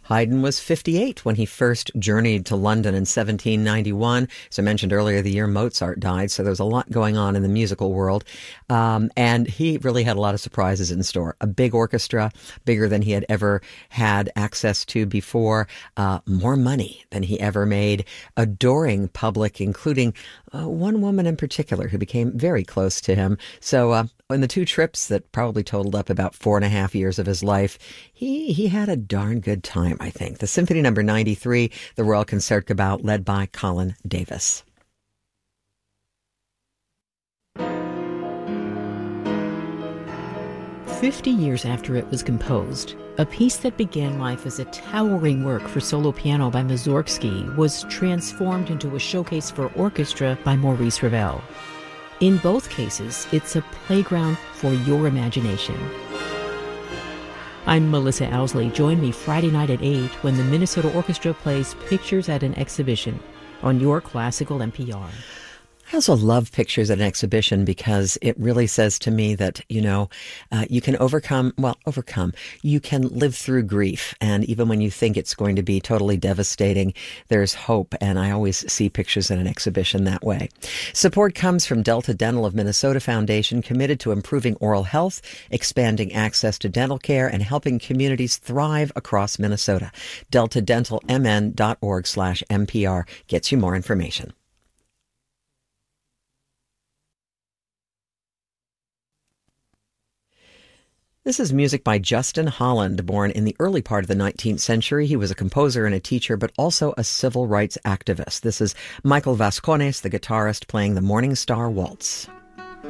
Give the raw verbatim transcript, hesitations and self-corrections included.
Haydn was fifty-eight when he first journeyed to London in seventeen ninety-one. As I mentioned earlier, the year Mozart died, so there's a lot going on in the musical world. Um, and he really had a lot of surprises in store. A big orchestra, bigger than he had ever had access to before, uh, more money than he ever made, adoring public, including uh, one woman in particular who became very close to him. So uh, in the two trips that probably totaled up about four and a half years of his life, he, he had a darn good time, I think. The Symphony Number ninety-three, the Royal Concertgebouw, led by Colin Davis. Fifty years after it was composed, a piece that began life as a towering work for solo piano by Mussorgsky was transformed into a showcase for orchestra by Maurice Ravel. In both cases, it's a playground for your imagination. I'm Melissa Owsley. Join me Friday night at eight when the Minnesota Orchestra plays Pictures at an Exhibition on your classical N P R. I also love Pictures at an Exhibition because it really says to me that, you know, uh, you can overcome, well, overcome, you can live through grief. And even when you think it's going to be totally devastating, there's hope. And I always see Pictures at an Exhibition that way. Support comes from Delta Dental of Minnesota Foundation, committed to improving oral health, expanding access to dental care, and helping communities thrive across Minnesota. delta dental m n dot org slash M P R gets you more information. This is music by Justin Holland. Born in the early part of the nineteenth century, he was a composer and a teacher, but also a civil rights activist. This is Michael Vascones, the guitarist, playing the Morning Star Waltz.